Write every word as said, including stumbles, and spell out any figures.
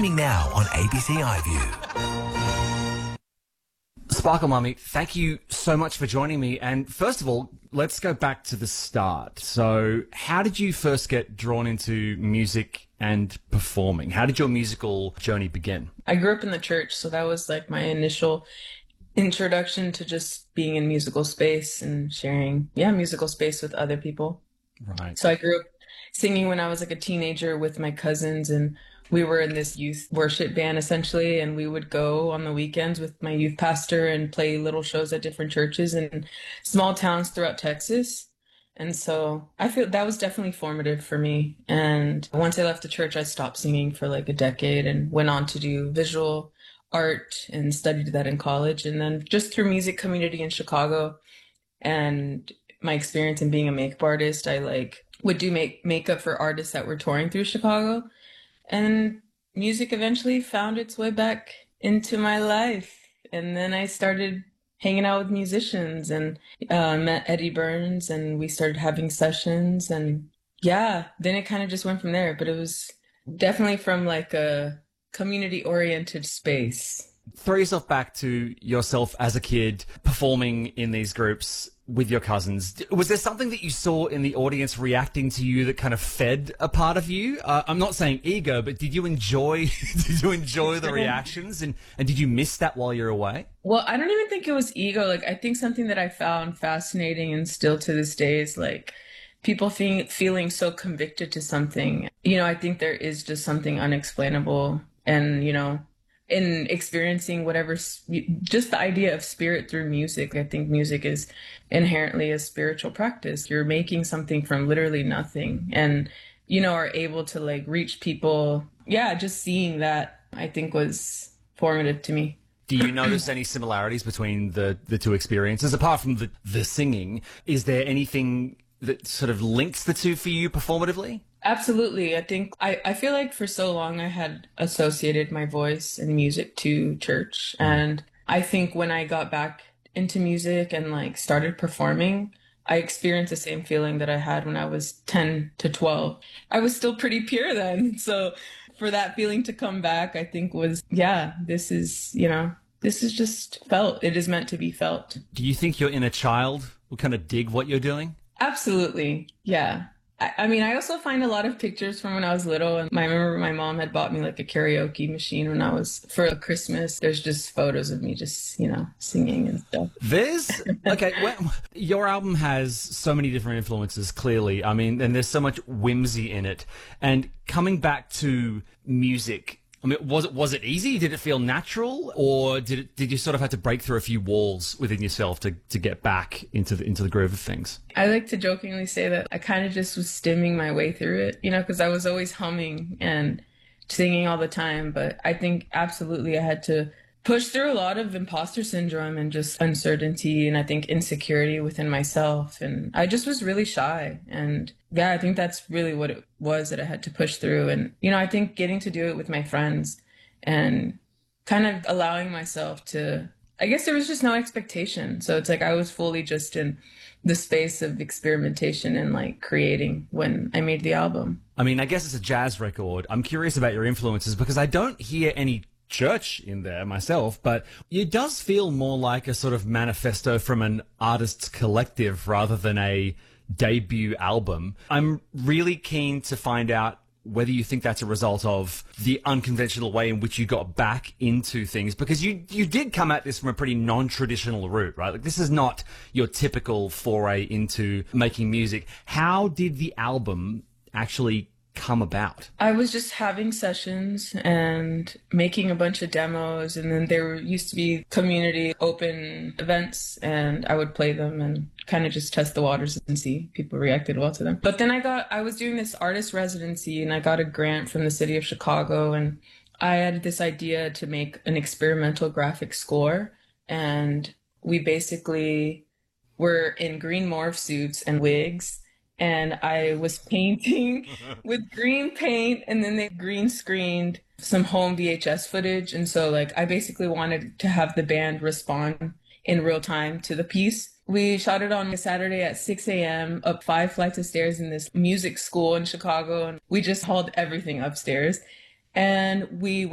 Happening now on A B C iView. Sparkle Mummy, thank you so much for joining me. And first of all, let's go back to the start. So how did you first get drawn into music and performing? How did your musical journey begin? I grew up in the church, so that was like my initial introduction to just being in musical space and sharing, yeah, musical space with other people. Right. So I grew up singing when I was like a teenager with my cousins, and we were in this youth worship band essentially, and we would go on the weekends with my youth pastor and play little shows at different churches in small towns throughout Texas. And so I feel that was definitely formative for me. And once I left the church, I stopped singing for like a decade and went on to do visual art and studied that in college. And then just through music community in Chicago and my experience in being a makeup artist, I like would do make makeup for artists that were touring through Chicago. And music eventually found its way back into my life. And then I started hanging out with musicians and uh, met Eddie Burns, and we started having sessions. And yeah, then it kind of just went from there. But it was definitely from like a community-oriented space. Throw yourself back to yourself as a kid performing in these groups with your cousins. Was there something that you saw in the audience reacting to you that kind of fed a part of you? Uh, I'm not saying ego, but did you enjoy did you enjoy the reactions, and, and did you miss that while you're away? Well, I don't even think it was ego. Like, I think something that I found fascinating and still to this day is like people fe- feeling so convicted to something. You know, I think there is just something unexplainable, and, you know, in experiencing whatever, just the idea of spirit through music. I think music is inherently a spiritual practice. You're making something from literally nothing, and, you know, are able to like reach people. Yeah, just seeing that, I think, was formative to me. Do you notice any similarities between the, the two experiences? Apart from the, the singing, is there anything that sort of links the two for you performatively? Absolutely. I think I, I feel like for so long I had associated my voice and music to church. And I think when I got back into music and like started performing, I experienced the same feeling that I had when I was ten to twelve. I was still pretty pure then. So for that feeling to come back, I think was, yeah, this is, you know, this is just felt. It is meant to be felt. Do you think your inner child will kind of dig what you're doing? Absolutely. Yeah. I, I mean, I also find a lot of pictures from when I was little, and I remember my mom had bought me like a karaoke machine when I was, for Christmas. There's just photos of me just, you know, singing and stuff. There's, okay, well, your album has so many different influences, clearly. I mean, and there's so much whimsy in it. And coming back to music, I mean, was it was it easy? Did it feel natural, or did it, did you sort of have to break through a few walls within yourself to, to get back into the into the groove of things? I like to jokingly say that I kind of just was stimming my way through it, you know, because I was always humming and singing all the time. But I think absolutely I had to push through a lot of imposter syndrome and just uncertainty, and I think insecurity within myself. And I just was really shy. And yeah, I think that's really what it was that I had to push through. And, you know, I think getting to do it with my friends and kind of allowing myself to, I guess there was just no expectation. So it's like I was fully just in the space of experimentation and like creating when I made the album. I mean, I guess it's a jazz record. I'm curious about your influences because I don't hear any church in there myself, but it does feel more like a sort of manifesto from an artist's collective rather than a debut album. I'm really keen to find out whether you think that's a result of the unconventional way in which you got back into things, because you you did come at this from a pretty non-traditional route, right? Like, this is not your typical foray into making music. How did the album actually come about? I was just having sessions and making a bunch of demos, and then there used to be community open events, and I would play them and kind of just test the waters and see if people reacted well to them. But then I got I was doing this artist residency, and I got a grant from the city of Chicago, and I had this idea to make an experimental graphic score, and we basically were in green morph suits and wigs, and I was painting with green paint, and then they green screened some home V H S footage. And so like I basically wanted to have the band respond in real time to the piece. We shot it on a Saturday at six a.m. up five flights of stairs in this music school in Chicago, and we just hauled everything upstairs. And we